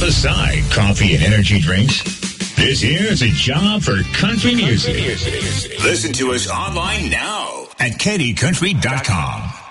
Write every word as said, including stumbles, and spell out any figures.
aside coffee and energy drinks, this here is a job for country music. Listen to us online now at K D country dot com.